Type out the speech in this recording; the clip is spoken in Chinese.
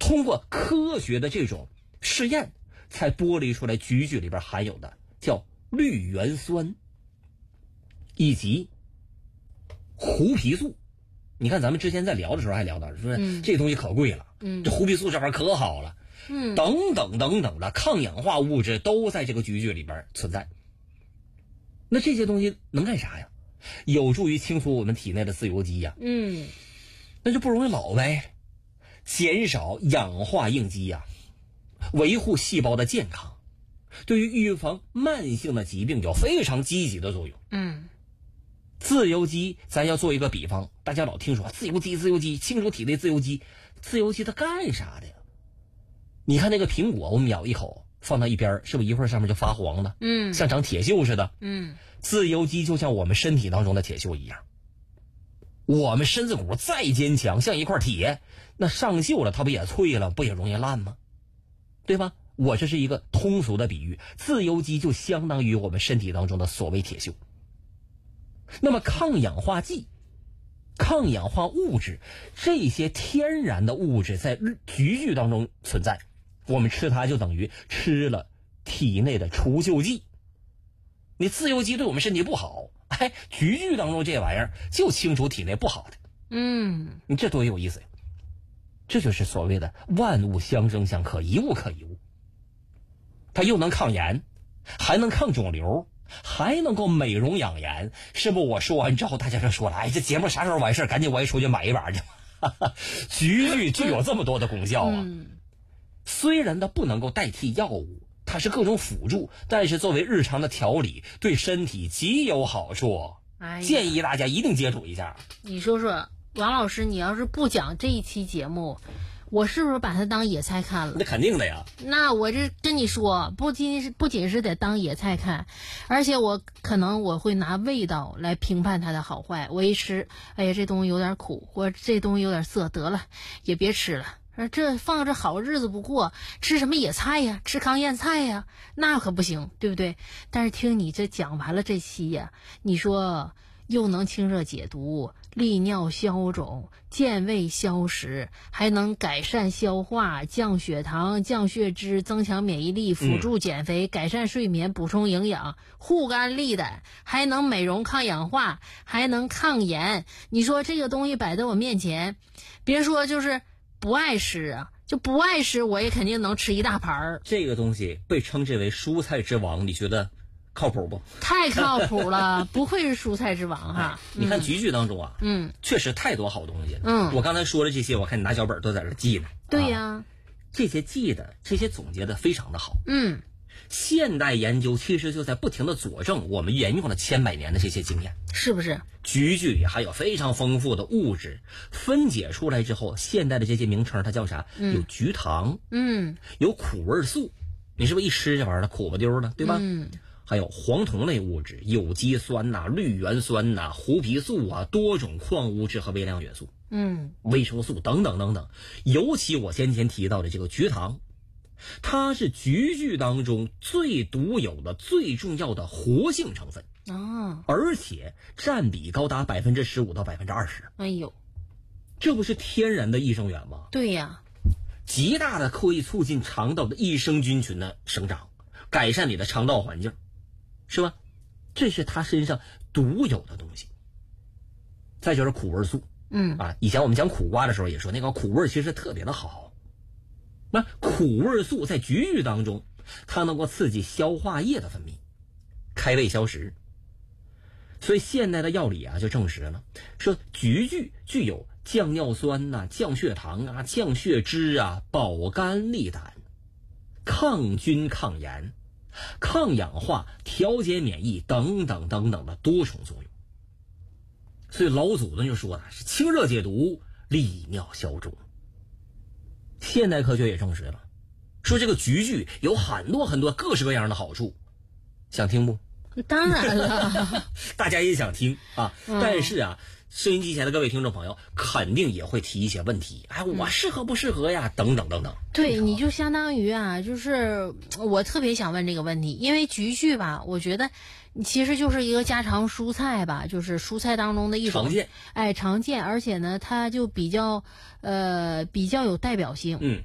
通过科学的这种试验，才剥离出来菊苣里边含有的叫绿原酸以及胡皮素。你看咱们之前在聊的时候还聊到说这东西可贵了，这胡皮素这玩意儿可好了，等等等等的抗氧化物质都在这个菊苣里边存在。那这些东西能干啥呀？有助于清除我们体内的自由基呀，那就不容易老呗，减少氧化应激呀，维护细胞的健康，对于预防慢性的疾病有非常积极的作用。自由基咱要做一个比方，大家老听说自由基清除体内自由基，自由基它干啥的呀？你看那个苹果，我们咬一口放到一边，是不是一会儿上面就发黄了？像长铁锈似的。自由基就像我们身体当中的铁锈一样，我们身子骨再坚强，像一块铁，那上锈了它不也脆了，不也容易烂吗？对吧？我这是一个通俗的比喻，自由基就相当于我们身体当中的所谓铁锈。那么抗氧化剂、抗氧化物质，这些天然的物质在菊苣当中存在，我们吃它就等于吃了体内的除锈剂。你自由基对我们身体不好，菊苣当中这玩意儿就清除体内不好的。你这多有意思呀！这就是所谓的万物相生相克，一物克一物。它又能抗炎，还能抗肿瘤，还能够美容养颜，是不？我说完之后，大家就说了，这节目啥时候完事赶紧我也出去买一把去。菊苣具有这么多的功效啊！虽然它不能够代替药物，它是各种辅助，但是作为日常的调理，对身体极有好处。建议大家一定接触一下。 你说说，王老师，你要是不讲这一期节目，我是不是把它当野菜看了？ 那肯定的呀。那我这跟你说，不仅是得当野菜看，而且我会拿味道来评判它的好坏。我一吃，这东西有点苦，或者这东西有点涩，得了，也别吃了。这放着好日子不过，吃什么野菜呀？吃糠咽菜呀？那可不行，对不对？但是听你这讲完了这期呀，你说又能清热解毒、利尿消肿、健胃消食，还能改善消化、降血糖、降血脂、增强免疫力、辅助减肥、改善睡眠、补充营养、护肝利胆，还能美容抗氧化，还能抗炎。你说这个东西摆在我面前，别说就是不爱吃啊，就不爱吃我也肯定能吃一大盘儿。 这个东西被称之为蔬菜之王，你觉得靠谱不？ 太靠谱了，不愧是蔬菜之王哈。 你看菊苣当中啊，确实太多好东西了。我刚才说的这些，我看你拿小本都在这记呢。 对呀， 这些记的，这些总结的非常的好。现代研究其实就在不停的佐证我们沿用了千百年的这些经验， 是不是？ 菊苣里还有非常丰富的物质，分解出来之后，现代的这些名称它叫啥？有菊糖，有苦味素，你是不是一吃这玩意儿苦不丢的，对吧？还有黄酮类物质、有机酸呐、绿原酸呐、胡皮素啊、多种矿物质和微量元素，维生素等等等等。尤其我先前提到的这个菊糖，它是菊苣当中最独有的、最重要的活性成分而且占比高达15%到20%。 哎呦， 这不是天然的益生元吗？ 对呀， 极大的可以促进肠道的益生菌群的生长，改善你的肠道环境，是吧？这是它身上独有的东西。再就是苦味素，以前我们讲苦瓜的时候也说，那个苦味其实特别的好。那苦味素在菊苣当中，它能够刺激消化液的分泌，开胃消食。所以现代的药理就证实了，说菊苣具有降尿酸呐、降血糖降血脂保肝利胆、抗菌抗炎、抗氧化、调节免疫等等等等的多重作用。所以老祖宗就说是清热解毒、利尿消肿。现代科学也证实了，说这个菊苣有很多很多各式各样的好处，想听不？ 当然了， 大家也想听但是收音机前的各位听众朋友肯定也会提一些问题，我适合不适合呀？等等等等。 对，你就相当于就是我特别想问这个问题，因为菊苣吧，我觉得其实就是一个家常蔬菜吧，就是蔬菜当中的一种常见，而且呢，它就比较有代表性。